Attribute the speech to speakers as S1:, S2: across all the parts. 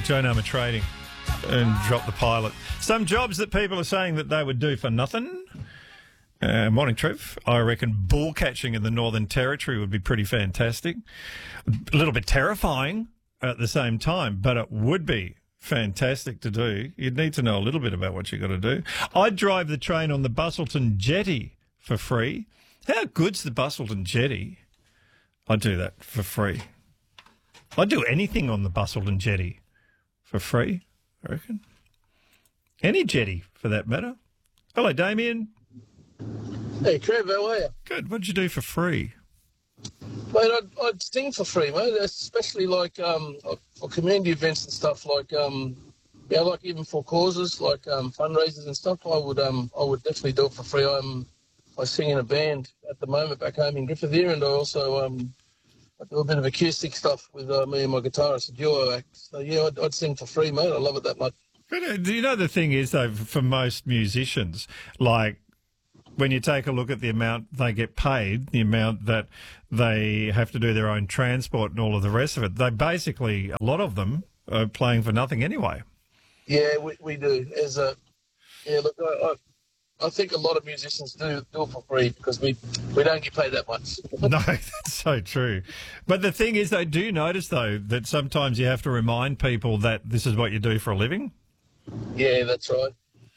S1: Joan Armour Trading and drop the pilot. Some jobs that people are saying that they would do for nothing. Morning, Trev. I reckon bull catching in the Northern Territory would be pretty fantastic. A little bit terrifying at the same time, but it would be fantastic to do. You'd need to know a little bit about what you've got to do. I'd drive the train on the Busselton Jetty for free. How good's the Busselton Jetty? I'd do that for free. I'd do anything on the Busselton Jetty for free, I reckon. Any jetty, for that matter. Hello, Damien.
S2: Hey, Trev, how are you?
S1: Good. What'd you do for free?
S2: Mate, I'd sing for free, mate, especially like for community events and stuff, like like even for causes, like fundraisers and stuff. I would definitely do it for free. I sing in a band at the moment back home in Griffith here, and I also I do a bit of acoustic stuff with me and my guitarist, a duo act. So yeah, I'd sing for free, mate. I love it that much.
S1: But do you know the thing is, though, for most musicians, like, when you take a look at the amount they get paid, the amount that they have to do their own transport and all of the rest of it, they basically, a lot of them are playing for nothing anyway.
S2: Yeah, we do. Look, I think a lot of musicians do it for free because we don't get paid that much.
S1: No, that's so true. But the thing is, they do notice, though, that sometimes you have to remind people that this is what you do for a living.
S2: Yeah, that's right.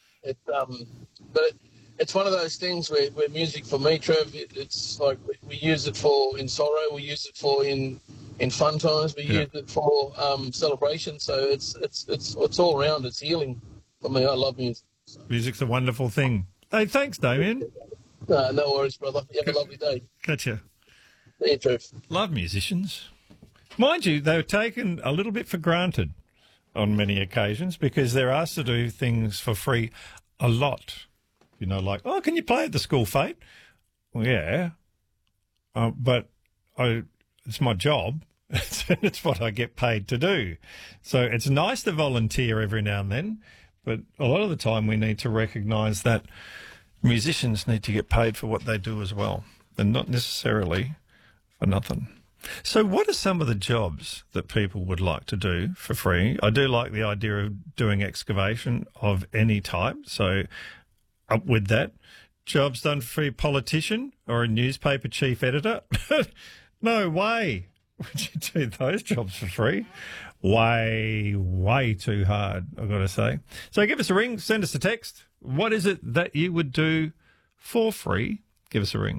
S2: It's one of those things where music, for me, Trev, it's like we use it for in sorrow, we use it for in fun times, we use it for celebration. So it's all around. It's healing for me. I love music.
S1: Music's a wonderful thing. Hey, thanks, Damien.
S2: No worries, brother. You have a lovely day.
S1: Gotcha.
S2: See you, Trev.
S1: Love musicians. Mind you, they're taken a little bit for granted on many occasions because they're asked to do things for free a lot. You know, like, oh, can you play at the school fete? Well, yeah, but it's my job. It's what I get paid to do. So it's nice to volunteer every now and then, but a lot of the time we need to recognise that musicians need to get paid for what they do as well, and not necessarily for nothing. So what are some of the jobs that people would like to do for free? I do like the idea of doing excavation of any type, so up with that. Jobs done for free, politician or a newspaper chief editor? No way would you do those jobs for free. Way too hard, I've got to say. So give us a ring, send us a text. What is it that you would do for free? Give us a ring.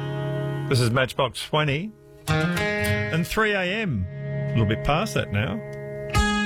S1: This is Matchbox 20 and 3 a.m. A little bit past that now.